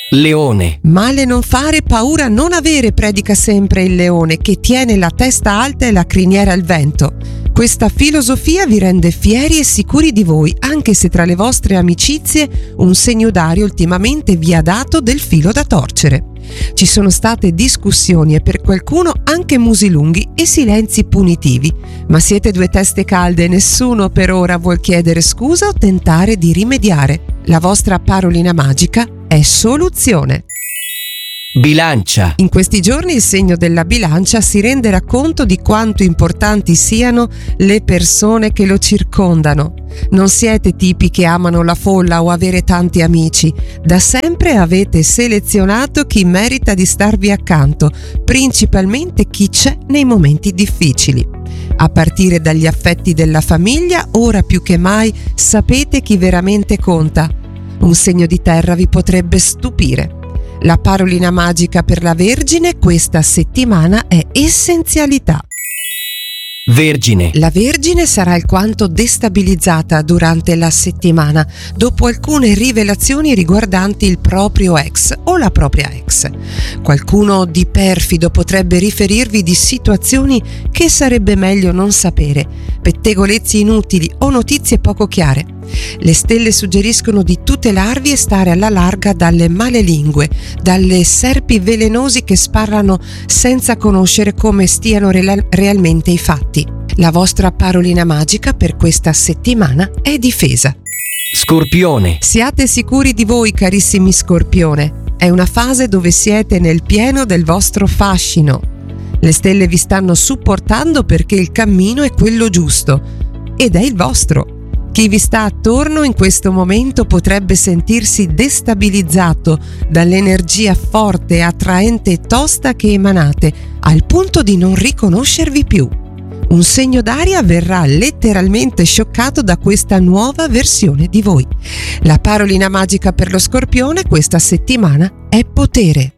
Leone. Male non fare, paura non avere, predica sempre il leone, che tiene la testa alta e la criniera al vento. Questa filosofia vi rende fieri e sicuri di voi, anche se tra le vostre amicizie un segno d'aria ultimamente vi ha dato del filo da torcere. Ci sono state discussioni e per qualcuno anche musi lunghi e silenzi punitivi, ma siete due teste calde e nessuno per ora vuol chiedere scusa o tentare di rimediare. La vostra parolina magica è soluzione. Bilancia. In questi giorni il segno della bilancia si renderà conto di quanto importanti siano le persone che lo circondano. Non siete tipi che amano la folla o avere tanti amici. Da sempre avete selezionato chi merita di starvi accanto, principalmente chi c'è nei momenti difficili. A partire dagli affetti della famiglia, ora più che mai sapete chi veramente conta. Un segno di terra vi potrebbe stupire. La parolina magica per la Vergine questa settimana è essenzialità. Vergine. La Vergine sarà alquanto destabilizzata durante la settimana dopo alcune rivelazioni riguardanti il proprio ex o la propria ex. Qualcuno di perfido potrebbe riferirvi di situazioni che sarebbe meglio non sapere, pettegolezzi inutili o notizie poco chiare. Le stelle suggeriscono di tutelarvi e stare alla larga dalle male lingue, dalle serpi velenosi che sparano senza conoscere come stiano realmente i fatti. La vostra parolina magica per questa settimana è difesa. Scorpione. Siate sicuri di voi, carissimi Scorpione. È una fase dove siete nel pieno del vostro fascino. Le stelle vi stanno supportando perché il cammino è quello giusto ed è il vostro. Chi vi sta attorno in questo momento potrebbe sentirsi destabilizzato dall'energia forte, attraente e tosta che emanate, al punto di non riconoscervi più. Un segno d'aria verrà letteralmente scioccato da questa nuova versione di voi. La parolina magica per lo Scorpione questa settimana è potere.